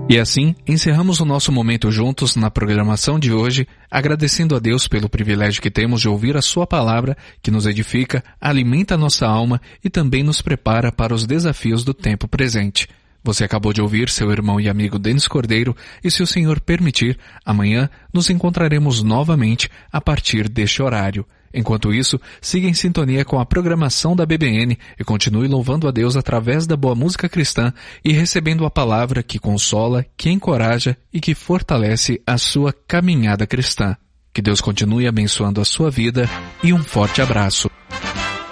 E assim, encerramos o nosso momento juntos na programação de hoje, agradecendo a Deus pelo privilégio que temos de ouvir a Sua palavra, que nos edifica, alimenta a nossa alma e também nos prepara para os desafios do tempo presente. Você acabou de ouvir seu irmão e amigo Denis Cordeiro e, se o Senhor permitir, amanhã nos encontraremos novamente a partir deste horário. Enquanto isso, siga em sintonia com a programação da BBN e continue louvando a Deus através da boa música cristã e recebendo a palavra que consola, que encoraja e que fortalece a sua caminhada cristã. Que Deus continue abençoando a sua vida e um forte abraço.